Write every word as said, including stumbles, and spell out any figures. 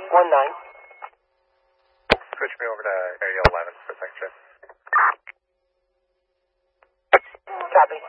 one nine. Switch me over to area eleven for section. Copy.